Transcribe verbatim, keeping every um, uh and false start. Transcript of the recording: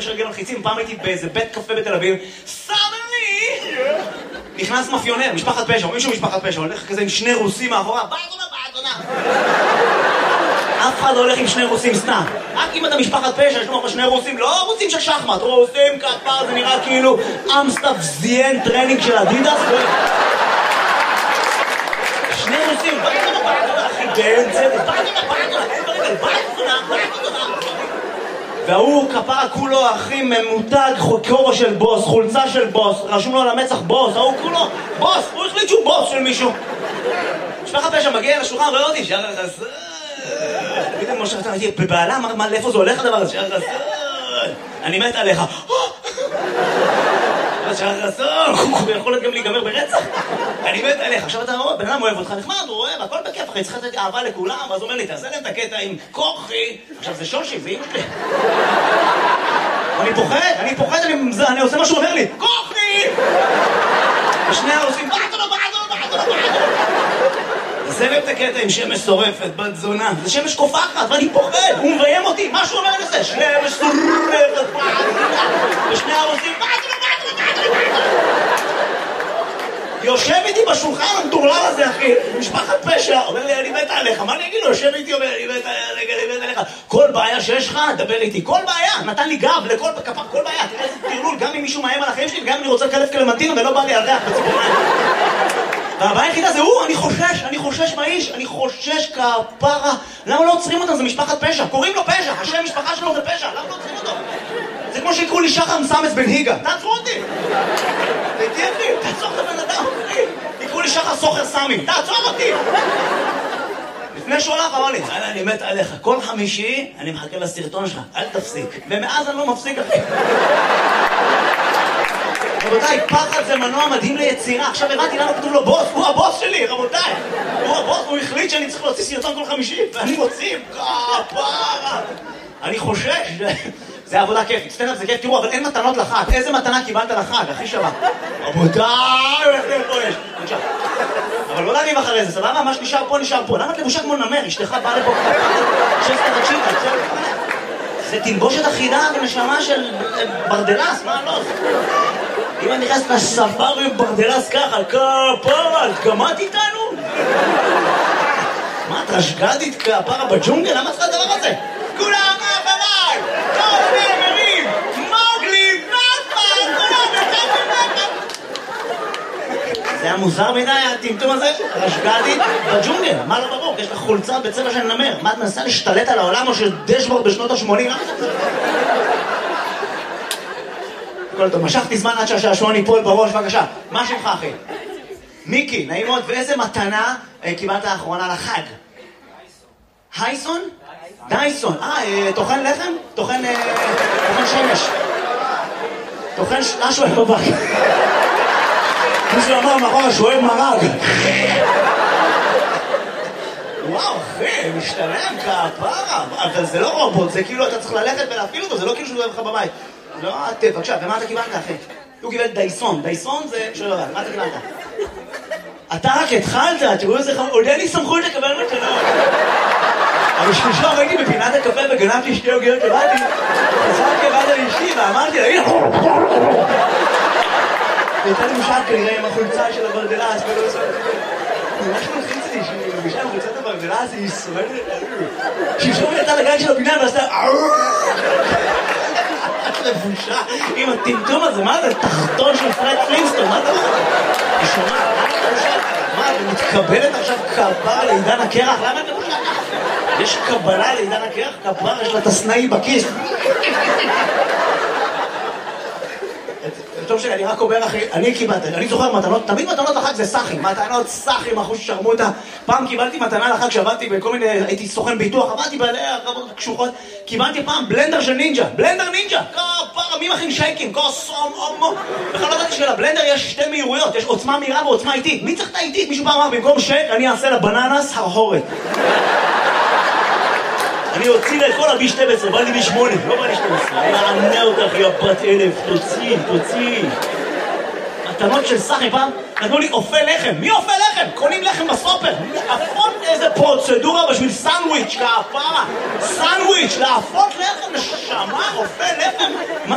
רגל מלחיצים, פעם הייתי באיזה בית קפה בתל אביב, סאדלי! נכנס מאפיונר, משפחת פשע, או מישהו משפחת פשע, הולך כזה עם שני רוסים מאחורה, באדונה, באדונה! אף אחד לא הולך עם שני רוסים סתם. רק אם אתה משפחת פשע, יש לך שני רוסים, לא רוסים של שחמט, רוסים כפר, זה נראה כאילו אמסטאפ זיין טרנינג של אדידס. שני רוסים, באדונה, באדונה, אחי, באמצע, באדונה, באדונה, אין ברגל, באדונה, באדונה. והוא כפרה כולו, אחי, ממותג, כובע של בוס, חולצה של בוס, רשום לו על המצח בוס, ההוא כולו, בוס, הוא החליט שהוא בוס של מישהו. משפחת פשע מגיע לשולחן, רואה אותי, שער החסר. תמיד אני מושך, הייתי בבעלה, אמר, לאיפה זה הולך הדבר הזה? שער החסר. אני מת עליך. שער החסר, הוא יכול להיות גם להיגמר ברצח. אני מת עליך. עכשיו אתה רואה, בן אדם אוהב אותך, נחמד, הוא אוהב, הכל בכיף, אחי, צריך לתת אהבה לכולם, אז הוא אומר לי, תעשה להם את הקטע עם כוחי. עכשיו זה שושי, זה אמא שלי. אני פוחד, אני פוחד, אני עושה מה שהוא אומר לי, כוחי! ושני העושים, בעדו, בעדו, בעדו, בעדו. זה לב את הקטע עם שמש שורפת, בת זונה. זה שמש קופחת, ואני פוחד. הוא מביים אותי, מה שהוא אומר לזה? שמש שורפת, בעדונה. ושני העושים, בעדו, בעדו, בעדו, בעדו. יושב איתי בשולחן המטורלל הזה, אחי. משפחת פשע. אומר לי, אני מת עליך. מה אני אגיד לו? יושב איתי, אומר, אני מת עליך, אני מת עליך. כל בעיה שיש לך, דבר איתי. כל בעיה. נתן לי גב לכל כפר, כל בעיה. תראה איזה תרלול. גם אם מישהו מאיים על החיים שלי, גם אם אני רוצה לקלף קלמנטינה ולא בא לי על ריח בציפורניים. והבעיה היחידה זה הוא, אני חושש, אני חושש מהאיש, אני חושש כפרה. למה לא עוצרים אותו? זה משפחת פשע. קוראים לו פשע, השם משפחה שלו זה פשע. למה לא עוצרים אותו? זה כמו שיקראו לי שחר מסמס בן היגה. תעצרו אותי! תהייתי אחי, תעצור את הבן אדם, אחי. יקראו לי שחר סוחר סמי. תעצור אותי! לפני שהוא הלך, אמר לי, אני מת עליך. כל חמישי אני מחכה לסרטון שלך, אל תפסיק. ומאז אני לא מפסיק, אחי. רבותיי, פחד זה מנוע מדהים ליצירה. עכשיו הבאתי למה כתוב לו בוס, הוא הבוס שלי, רבותיי. הוא הבוס, הוא החליט שאני צריך להוציא סרטון כל חמישי, ואני מוציא, כפרה. אני חושש, זה עבודה כיפית, סטנדאפ זה כיף, תראו, אבל אין מתנות לחג. איזה מתנה קיבלת לחג, הכי שווה? רבותיי, הולך לי פה יש. אבל לא להריב אחרי זה, סבבה? מה שנשאר פה, נשאר פה. למה את לבושה כמו נמר? אשתך באה לפה כפרה. שסטה תקשיבה, זה תלבושת אחידה ונשמה של ברדלס, מה לא? אם אני נכנס לספארי עם ברדלס ככה, כפרה, את גמרת איתנו? מה, את רשגדית כפרה בג'ונגל? למה צריך הדבר הזה? כולם מאחריי! כל הנאמרים! מוגלי! נאפה! כולם נתתם נאפה! זה היה מוזר מדי, הטמטום הזה? רשגדית בג'ונגל, מה לא ברור? יש לך חולצה בצבע של נמר. מה, את מנסה להשתלט על העולם או של דשבורד בשנות ה-שמונים? כל טוב, משכתי זמן עד שהשעשועון ייפול בראש, בבקשה. מה שמך, אחי? מיקי, נעים מאוד, ואיזה מתנה קיבלת האחרונה לחג? הייסון? דייסון. אה, תוכן לחם? תוכן שמש. תוכן משהו איך בבק. מישהו אמר מאחורה שהוא אוהב מרג. וואו, אחי, משתלם כפרה. אבל זה לא רובוט, זה כאילו אתה צריך ללכת ולהפעיל אותו, זה לא כאילו שהוא אוהב לך בבית. לא, את, בבקשה, ומה אתה קיבלת, אחי? הוא קיבל דייסון. דייסון זה... שואל רב, מה אתה קיבלת? אתה רק התחלת, תראו איזה חמור, עוד אין לי סמכות לקבל מתנות. אבל שלושה ראיתי בפינת הקפה וגנבתי שתי עוגיות לבדי, חזרתי לבד על אשתי ואמרתי לה, הנה! הייתה לי משל כנראה עם החולצה של הברדלס, ולא עושה... ממש מלחיץ לי שהיא מרגישה עם חולצת הברדלס, היא ישרדת. שלשום יצאה לגן של הבניין ועשתה... לבושה עם הטמטום הזה, מה זה? תחתון של פרד פלינסטון, מה זה? היא שומעת, מה, ומתקבלת עכשיו כפרה לעידן הקרח? למה את לבושה? יש קבלה לעידן הקרח? כפרה, יש לה תסנאי בכיס. טוב שלי, אני רק אומר אחי, אני קיבלתי, אני זוכר מתנות, תמיד מתנות לחג זה סחים, מתנות סחים, אחוז שרמוטה. פעם קיבלתי מתנה לחג שעבדתי בכל מיני, הייתי סוכן ביטוח, עבדתי בעלי הרבות קשוחות, קיבלתי פעם בלנדר של נינג'ה, בלנדר נינג'ה, כפרה, מי מכין שייקים, כוסום, אומו. בכלל לא ידעתי שלבלנדר יש שתי מהירויות, יש עוצמה מהירה ועוצמה איטית. מי צריך את האיטית? מישהו פעם אמר, במקום שייק, אני אעשה לבננס הרהורת. אני אוציא לה את כל הבי שתים עשרה, בא לי בי שמונה, לא בא לי שתים עשרה. אני אענה אותך, יא בת אלף, תוציא, תוציא. מתנות של סחי פעם, נתנו לי אופה לחם. מי אופה לחם? קונים לחם בסופר. להפות איזה פרוצדורה בשביל סנדוויץ', כפרה. סנדוויץ', להפות לחם, נשמה, אופה לחם.